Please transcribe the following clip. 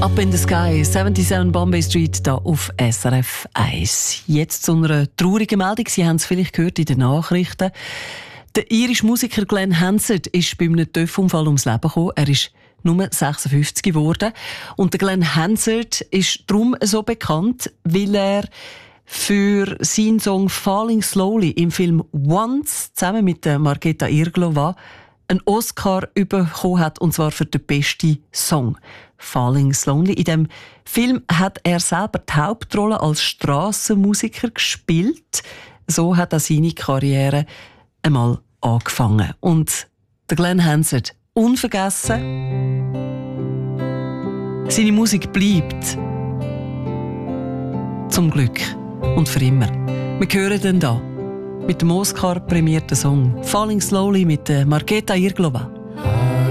Up in the Sky, 77 Bombay Street, da auf SRF 1. Jetzt zu einer traurigen Meldung. Sie haben es vielleicht gehört in den Nachrichten. Der irische Musiker Glenn Hansard ist bei einem TÜV-Unfall ums Leben gekommen. Er ist nur 56 geworden. Und der Glenn Hansard ist darum so bekannt, weil er für seinen Song Falling Slowly im Film Once zusammen mit Markéta Irglová einen Oscar bekommen hat, und zwar für den besten Song. Falling Slowly. In dem Film hat er selber die Hauptrolle als Strassenmusiker gespielt. So hat er seine Karriere einmal angefangen. Und der Glenn Hansard, unvergessen, seine Musik bleibt. Zum Glück. Und für immer. Wir hören den da mit dem Oscar-prämierten Song Falling Slowly mit Markéta Irglová.